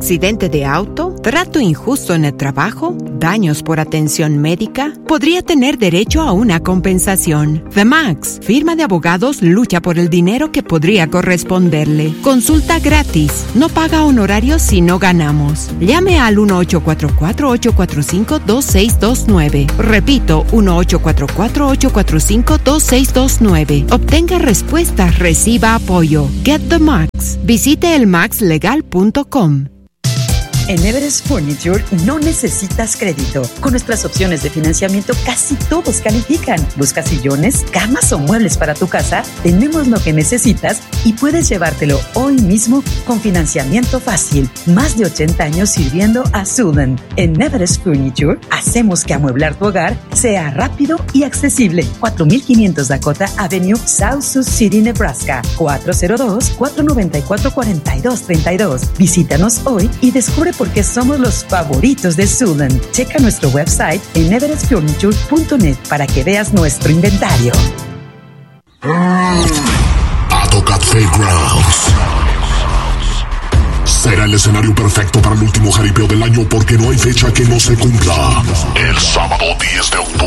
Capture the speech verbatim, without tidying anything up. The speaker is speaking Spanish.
accidente de auto, trato injusto en el trabajo, daños por atención médica, podría tener derecho a una compensación. The Max, firma de abogados, lucha por el dinero que podría corresponderle. Consulta gratis. No paga honorarios si no ganamos. Llame al uno ocho cuatro cuatro, ocho cuatro cinco, dos seis dos nueve. Repito, uno ocho cuatro cuatro, ocho cuatro cinco, dos seis dos nueve. Obtenga respuestas, reciba apoyo. Get the Max. Visite el max legal punto com. En Everest Furniture no necesitas crédito. Con nuestras opciones de financiamiento casi todos califican. ¿Buscas sillones, camas o muebles para tu casa? Tenemos lo que necesitas y puedes llevártelo hoy mismo con financiamiento fácil. Más de ochenta años sirviendo a Sudan. En Everest Furniture hacemos que amueblar tu hogar sea rápido y accesible. cuatro mil quinientos Dakota Avenue, South Sioux City, Nebraska. cuatro cero dos, cuatro nueve cuatro, cuatro dos tres dos. Visítanos hoy y descubre por qué somos los favoritos de Sudan. Checa nuestro website en everest furniture punto net para que veas nuestro inventario. Atocat Fairgrounds será el escenario perfecto para el último jaripeo del año porque no hay fecha que no se cumpla. El sábado diez de octubre